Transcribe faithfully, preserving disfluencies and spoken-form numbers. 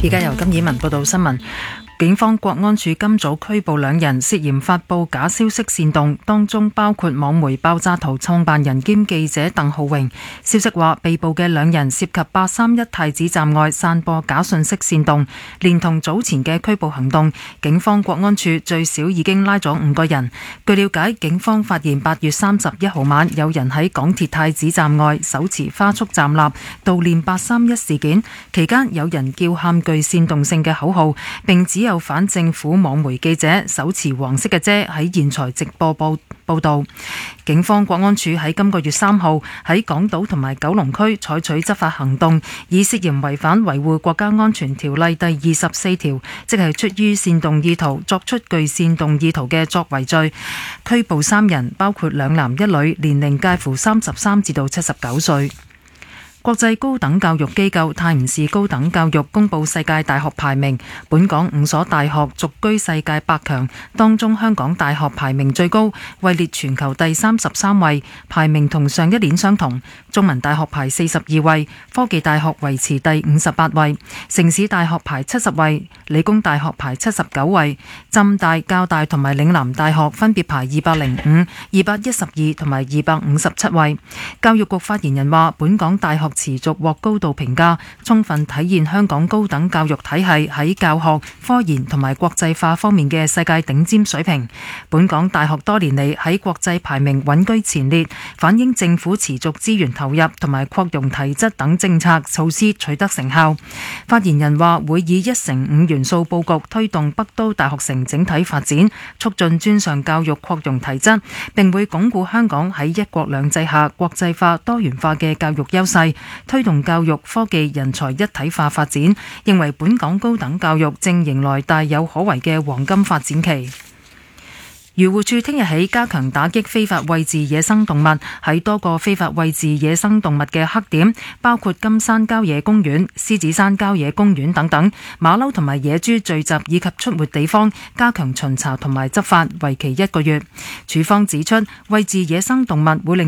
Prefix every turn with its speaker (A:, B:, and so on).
A: 而家由金以文報道新聞。警方國安處今早拘捕兩人，涉嫌發布假消息煽動，當中包括網媒爆炸圖創辦人兼記者鄧浩榮。消息話，被捕嘅兩人涉及八三一太子站外散播假信息煽動，連同早前嘅拘捕行動，警方國安處最少已經拉咗五個人。據了解，警方發現八月三十一號晚有人喺港鐵太子站外手持花束站立悼念八三一事件，期間有人叫喊具煽動性嘅口號，並指有反政府網媒記者手持黃色嘅遮喺現場直播報報道。警方國安處喺今個月三號喺港島同埋九龍區採取執法行動，以涉嫌違反維護國家安全條例第二十四條，即係出於煽動意圖作出具煽動意圖嘅作為罪，拘捕三人，包括兩男一女，年齡介乎三十三至到七十九歲。國際高等教育機構泰晤士高等教育公佈世界大學排名，本港五所大學續居世界百強，當中香港大學排名最高，位列全球第三十三位，排名同上一年相同。中文大學排四十二位，科技大學維持第五十八位，城市大學排七十位，理工大學排七十九位，浸大、教大同埋嶺南大學分別排二百零五、二百一十二同埋二百五十七位。教育局發言人話，本港大學持續獲高度評價，充分體現香港高等教育體系喺教學、科研同埋國際化方面嘅世界頂尖水平。本港大學多年嚟喺國際排名穩居前列，反映政府持續資源投入同埋擴容體質等政策措施取得成效。發言人話，會以一城五元素佈局推動北都大學城整體發展，促進專上教育擴容體質，並會鞏固香港喺一國兩制下國際化多元化嘅教育優勢，推動教育科技人才一體化發展，認為本港高等教育正迎來大有可為嘅黃金發展期。漁護署聽日起加強打擊非法餵飼野生動物，喺多個非法餵飼野生動物嘅黑點，包括金山郊野公園、獅子山郊野公園等等，馬騮同埋野豬聚集以及出沒地方，加強巡查同埋執法，為期一個月。署方指出，餵飼野生動物會令